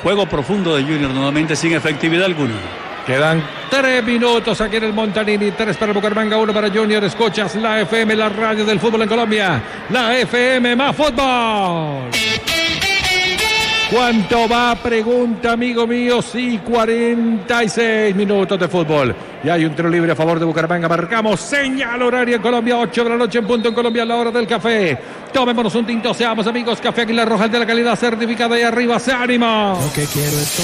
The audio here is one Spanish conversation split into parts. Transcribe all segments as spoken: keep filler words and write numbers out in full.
Juego profundo de Junior, nuevamente sin efectividad alguna. Quedan tres minutos aquí en el Montanini, tres para Bucaramanga, uno para Junior. Escuchas la F M, la radio del fútbol en Colombia. La F M más fútbol. ¿Cuánto va? Pregunta, amigo mío. Sí, cuarenta y seis minutos de fútbol. Y hay un tiro libre a favor de Bucaramanga. Marcamos señal horaria en Colombia, ocho de la noche en punto en Colombia, a la hora del café. Tomémonos un tinto, seamos amigos. Café Águila Roja, el de la calidad certificada. Y arriba, se ánimo. Lo que quiero es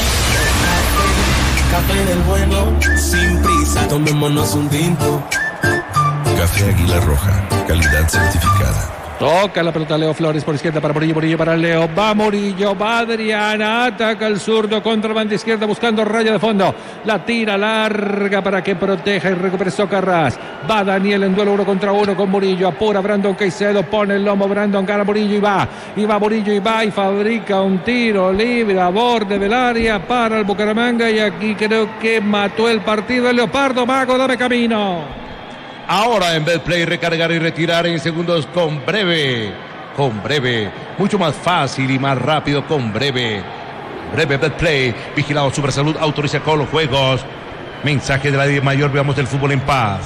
tomar café del bueno, sin prisa. Tomémonos un tinto. Café Águila Roja, calidad certificada. Toca la pelota Leo Flores por izquierda para Murillo, Murillo para Leo, va Murillo, va Adriana, ataca el zurdo contra banda izquierda buscando raya de fondo, la tira larga para que proteja y recupere Socarrás, va Daniel en duelo uno contra uno con Murillo, apura Brandon Caicedo, pone el lomo, Brandon gana Murillo y va, y va Murillo y va y fabrica un tiro libre a borde del área para el Bucaramanga y aquí creo que mató el partido el Leopardo. Mago, dame camino. Ahora en Betplay recargar y retirar en segundos con Breve. Con Breve. Mucho más fácil y más rápido con Breve. Breve Betplay. Vigilado Supersalud. Autoriza con los juegos. Mensaje de la Di Mayor. Veamos el fútbol en paz.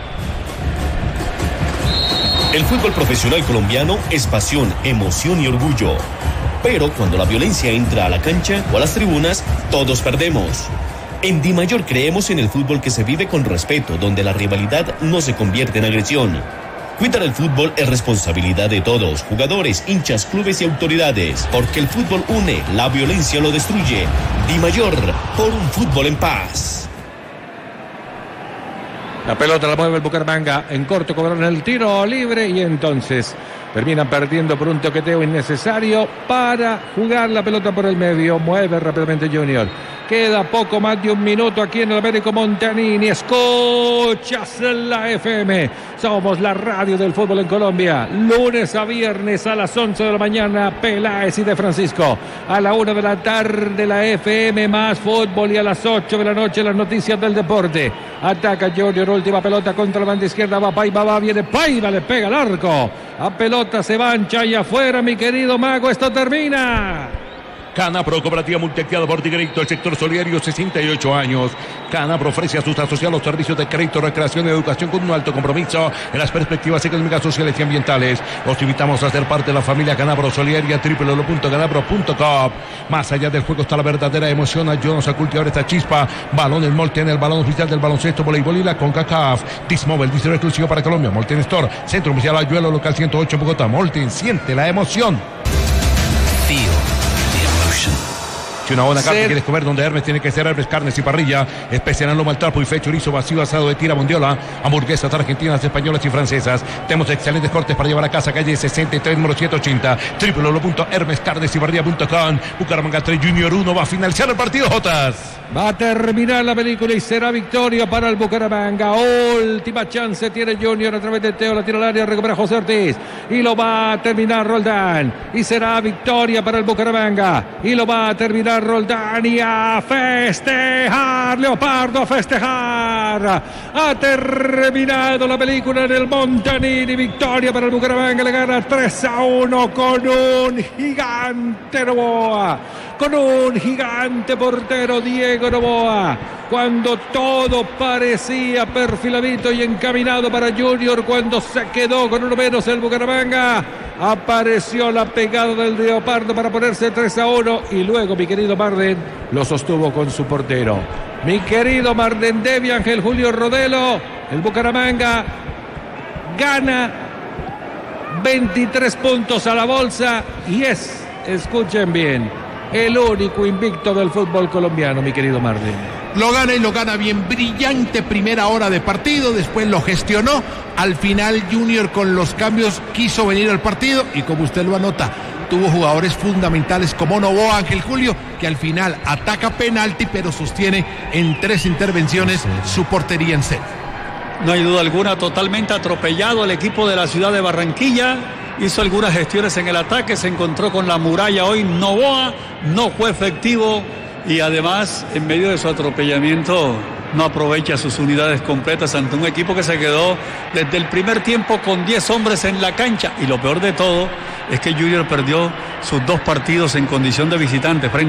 El fútbol profesional colombiano es pasión, emoción y orgullo. Pero cuando la violencia entra a la cancha o a las tribunas, todos perdemos. En Di Mayor creemos en el fútbol que se vive con respeto, donde la rivalidad no se convierte en agresión. Cuidar el fútbol es responsabilidad de todos, jugadores, hinchas, clubes y autoridades, porque el fútbol une, la violencia lo destruye. Di Mayor, por un fútbol en paz. La pelota la mueve el Bucaramanga, en corto cobraron el tiro libre y entonces terminan perdiendo por un toqueteo innecesario para jugar la pelota por el medio. Mueve rápidamente Junior. Queda poco más de un minuto aquí en el Américo Montanini. Escuchas la F M. Somos la radio del fútbol en Colombia. Lunes a viernes a las once de la mañana. Peláez y De Francisco. A la una de la tarde la F M más fútbol. Y a las ocho de la noche las noticias del deporte. Ataca Junior. Última pelota contra la banda izquierda. Va Paiva, va, viene Paiva. Le pega al arco. A pelota se mancha y afuera, mi querido Mago. Esto termina. Canapro, cooperativa multiactiva por crédito, el sector solidario, sesenta y ocho años. Canapro ofrece a sus asociados servicios de crédito, recreación y educación con un alto compromiso en las perspectivas económicas, sociales y ambientales. Los invitamos a ser parte de la familia Canapro Solidaria, doble u doble u doble u punto canapro punto com. Más allá del juego está la verdadera emoción. Ayúdanos a cultivar esta chispa. Balón el Molten, el balón oficial del baloncesto, voleibol y la CONCACAF. Dismobile, diseño exclusivo para Colombia. Molten Store, Centro Comercial Ayuelo, local ciento ocho, Bogotá. Molten, siente la emoción. Si una buena carne quieres comer, donde Hermes tiene que ser Hermes Carnes y Parrilla, especial en lomo al trapo y fe, chorizo vacío, asado de tira, bondiola, hamburguesas argentinas, españolas y francesas. Tenemos excelentes cortes para llevar a casa, calle sesenta y tres, número ciento ochenta, doble u doble u doble u punto hermes carnes y parrilla punto com. Bucaramanga tres, Junior uno, va a finalizar el partido, Jotas. Va a terminar la película y será victoria para el Bucaramanga. Última chance tiene Junior a través de Teo, la tira al área, recupera José Ortiz y lo va a terminar Roldán y será victoria para el Bucaramanga y lo va a terminar Roldán y a festejar, Leopardo, a festejar. Ha terminado la película en el Montanini, victoria para el Bucaramanga, le gana tres a uno con un gigante Novoa, con un gigante portero Diego Novoa, cuando todo parecía perfiladito y encaminado para Junior, cuando se quedó con uno menos el Bucaramanga, apareció la pegada del Leopardo para ponerse tres a uno y luego mi querido Marden lo sostuvo con su portero. Mi querido Marden Devi, Ángel Julio Rodelo, el Bucaramanga gana veintitrés puntos a la bolsa y es, escuchen bien, el único invicto del fútbol colombiano, mi querido Marden. Lo gana y lo gana bien, brillante primera hora de partido, después lo gestionó, al final Junior con los cambios quiso venir al partido y como usted lo anota, tuvo jugadores fundamentales como Novoa, Ángel Julio, que al final ataca penalti pero sostiene en tres intervenciones su portería en cero. No hay duda alguna, totalmente atropellado el equipo de la ciudad de Barranquilla. Hizo algunas gestiones en el ataque, se encontró con la muralla hoy. Novoa no fue efectivo y además en medio de su atropellamiento no aprovecha sus unidades completas ante un equipo que se quedó desde el primer tiempo con diez hombres en la cancha. Y lo peor de todo es que Junior perdió sus dos partidos en condición de visitante frente